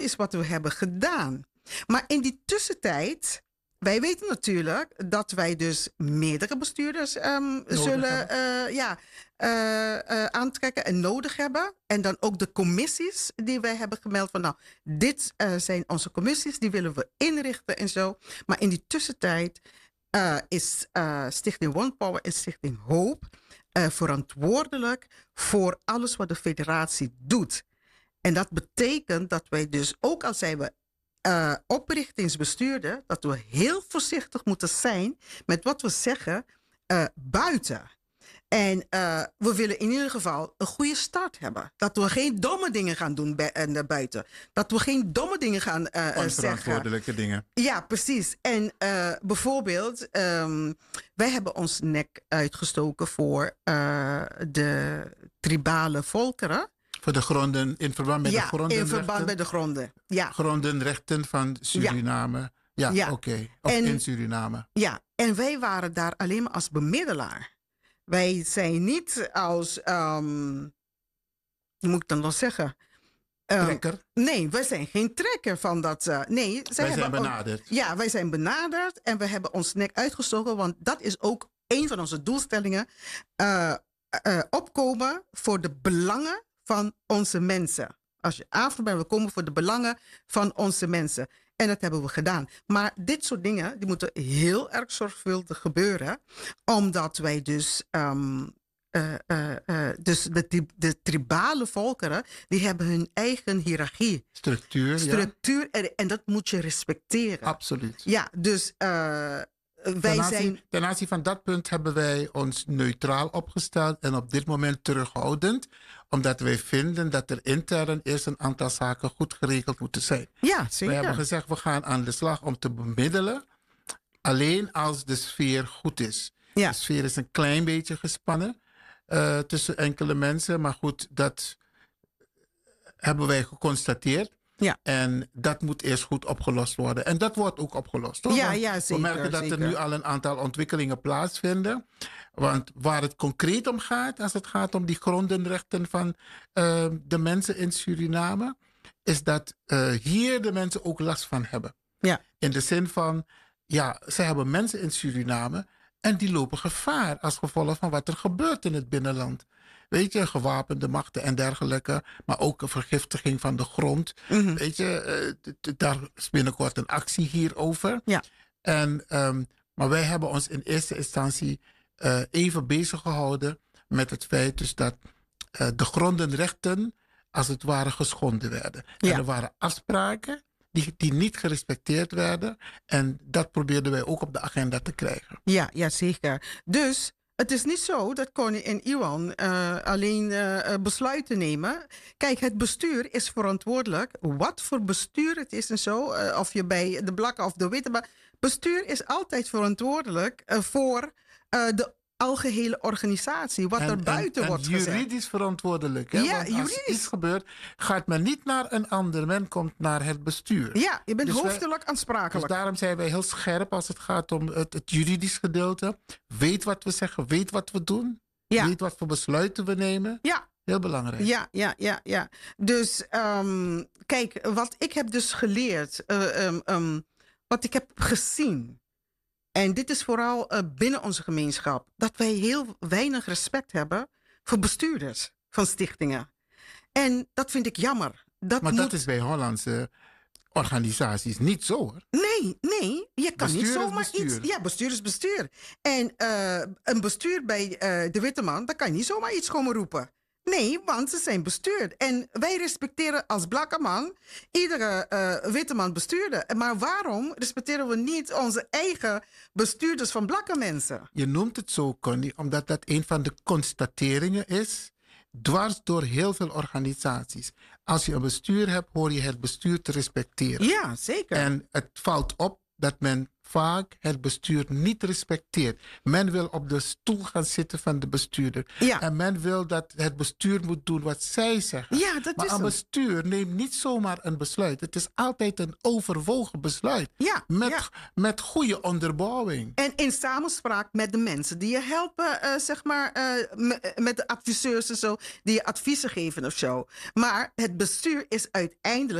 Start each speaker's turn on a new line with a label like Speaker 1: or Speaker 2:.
Speaker 1: is wat we hebben gedaan. Maar in die tussentijd, wij weten natuurlijk dat wij dus meerdere bestuurders zullen aantrekken en nodig hebben. En dan ook de commissies die wij hebben gemeld van, nou, dit zijn onze commissies, die willen we inrichten en zo. Maar in die tussentijd is Stichting OnePower en Stichting Hoop verantwoordelijk voor alles wat de federatie doet. En dat betekent dat wij dus, ook al zijn we oprichtingsbestuurder, dat we heel voorzichtig moeten zijn met wat we zeggen buiten. En we willen in ieder geval een goede start hebben. Dat we geen domme dingen gaan doen buiten. Dat we geen domme dingen gaan zeggen.
Speaker 2: Onverantwoordelijke dingen.
Speaker 1: Ja, precies. En bijvoorbeeld, wij hebben ons nek uitgestoken voor de tribale volkeren.
Speaker 2: Voor de gronden, in verband met de grondenrechten?
Speaker 1: In verband met de gronden, ja.
Speaker 2: Grondenrechten van Suriname. Ja, oké. Of in Suriname.
Speaker 1: Ja, en wij waren daar alleen maar als bemiddelaar. Wij zijn niet als, hoe moet ik dan nog zeggen?
Speaker 2: Trekker?
Speaker 1: Nee, wij zijn geen trekker van dat. Nee,
Speaker 2: wij zijn benaderd.
Speaker 1: Ja, wij zijn benaderd en we hebben ons nek uitgestoken, want dat is ook een van onze doelstellingen. Opkomen voor de belangen van onze mensen. Als je Afro bent, we komen voor de belangen van onze mensen. En dat hebben we gedaan. Maar dit soort dingen die moeten heel erg zorgvuldig gebeuren. Omdat wij dus... dus de tribale volkeren, die hebben hun eigen hiërarchie.
Speaker 2: Structuur.
Speaker 1: En dat moet je respecteren.
Speaker 2: Absoluut.
Speaker 1: Ja, dus
Speaker 2: ten aanzien van dat punt hebben wij ons neutraal opgesteld en op dit moment terughoudend, omdat wij vinden dat er intern eerst een aantal zaken goed geregeld moeten zijn.
Speaker 1: Ja, zeker.
Speaker 2: We hebben gezegd, we gaan aan de slag om te bemiddelen, alleen als de sfeer goed is.
Speaker 1: Ja.
Speaker 2: De sfeer is een klein beetje gespannen tussen enkele mensen, maar goed, dat hebben wij geconstateerd.
Speaker 1: Ja.
Speaker 2: En dat moet eerst goed opgelost worden. En dat wordt ook opgelost. Hoor.
Speaker 1: Ja, zeker.
Speaker 2: We merken dat er nu al een aantal ontwikkelingen plaatsvinden. Want waar het concreet om gaat, als het gaat om die grondenrechten van de mensen in Suriname, is dat hier de mensen ook last van hebben.
Speaker 1: Ja.
Speaker 2: In de zin van, ja, ze hebben mensen in Suriname en die lopen gevaar als gevolg van wat er gebeurt in het binnenland. Weet je, gewapende machten en dergelijke. Maar ook een vergiftiging van de grond.
Speaker 1: Mm-hmm.
Speaker 2: Weet je, daar is binnenkort een actie hierover.
Speaker 1: Ja.
Speaker 2: Maar wij hebben ons in eerste instantie even bezig gehouden met het feit dus dat de grondenrechten als het ware geschonden werden.
Speaker 1: Ja.
Speaker 2: En er waren afspraken die niet gerespecteerd werden. En dat probeerden wij ook op de agenda te krijgen.
Speaker 1: Ja, zeker. Dus het is niet zo dat koningin Iwan alleen besluiten nemen. Kijk, het bestuur is verantwoordelijk. Wat voor bestuur het is en zo. Of je bij de blakke of de witte. Maar bestuur is altijd verantwoordelijk voor de algehele organisatie. Wat er buiten wordt gezegd.
Speaker 2: En juridisch verantwoordelijk. Hè?
Speaker 1: Ja,
Speaker 2: want
Speaker 1: juridisch.
Speaker 2: Als iets gebeurt, gaat men niet naar een ander. Men komt naar het bestuur.
Speaker 1: Ja, je bent
Speaker 2: Dus
Speaker 1: hoofdelijk aansprakelijk.
Speaker 2: Dus daarom zijn wij heel scherp als het gaat om het juridisch gedeelte. Weet wat we zeggen, weet wat we doen.
Speaker 1: Ja.
Speaker 2: Weet wat voor besluiten we nemen.
Speaker 1: Ja.
Speaker 2: Heel belangrijk.
Speaker 1: Ja. Dus kijk, wat ik heb dus geleerd, wat ik heb gezien. En dit is vooral binnen onze gemeenschap. Dat wij heel weinig respect hebben voor bestuurders van stichtingen. En dat vind ik jammer.
Speaker 2: Dat is bij Hollandse organisaties niet zo, hoor.
Speaker 1: Nee. Je kan
Speaker 2: bestuur
Speaker 1: niet zomaar
Speaker 2: bestuur.
Speaker 1: iets... Ja, bestuur is bestuur. En een bestuur bij de witte man, daar kan je niet zomaar iets komen roepen. Nee, want ze zijn bestuurd. En wij respecteren als blakke man iedere witte man bestuurder. Maar waarom respecteren we niet onze eigen bestuurders van blakke mensen?
Speaker 2: Je noemt het zo, Connie, omdat dat een van de constateringen is, dwars door heel veel organisaties. Als je een bestuur hebt, hoor je het bestuur te respecteren.
Speaker 1: Ja, zeker.
Speaker 2: En het valt op dat men vaak het bestuur niet respecteert. Men wil op de stoel gaan zitten van de bestuurder.
Speaker 1: Ja.
Speaker 2: En men wil dat het bestuur moet doen wat zij zeggen.
Speaker 1: Ja, dat
Speaker 2: maar
Speaker 1: is
Speaker 2: een
Speaker 1: zo.
Speaker 2: bestuur neemt niet zomaar een besluit. Het is altijd een overwogen besluit.
Speaker 1: Ja,
Speaker 2: met goede onderbouwing.
Speaker 1: En in samenspraak met de mensen die je helpen, zeg maar, met de adviseurs en zo, die je adviezen geven of zo. Maar het bestuur is uiteindelijk